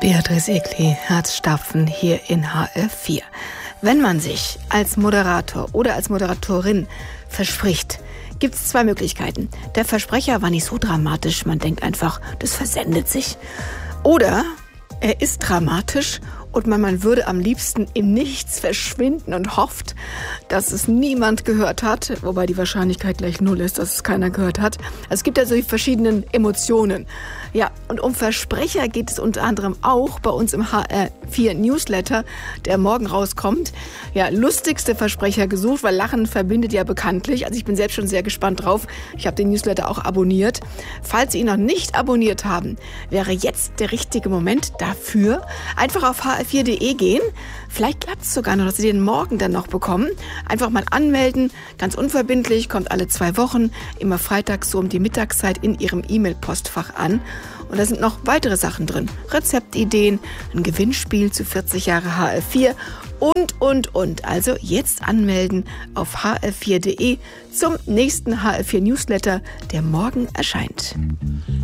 Beatrice Egli, Herzstapfen hier in HR4. Wenn man sich als Moderator oder als Moderatorin verspricht, gibt es zwei Möglichkeiten. Der Versprecher war nicht so dramatisch, man denkt einfach, das versendet sich. Oder er ist dramatisch und man würde am liebsten im Nichts verschwinden und hofft, dass es niemand gehört hat, wobei die Wahrscheinlichkeit gleich 0 ist, dass es keiner gehört hat. Also es gibt ja so die verschiedenen Emotionen. Ja, und um Versprecher geht es unter anderem auch bei uns im HR4 Newsletter, der morgen rauskommt. Ja, lustigste Versprecher gesucht, weil Lachen verbindet ja bekanntlich. Also ich bin selbst schon sehr gespannt drauf. Ich habe den Newsletter auch abonniert. Falls Sie ihn noch nicht abonniert haben, wäre jetzt der richtige Moment dafür. Einfach auf hr4.de gehen. Vielleicht klappt es sogar noch, dass Sie den morgen dann noch bekommen. Einfach mal anmelden, ganz unverbindlich, kommt alle 2 Wochen, immer freitags so um die Mittagszeit in Ihrem E-Mail-Postfach an. Und da sind noch weitere Sachen drin. Rezeptideen, ein Gewinnspiel zu 40 Jahre HR4 und. Also jetzt anmelden auf hr4.de zum nächsten HR4 Newsletter, der morgen erscheint.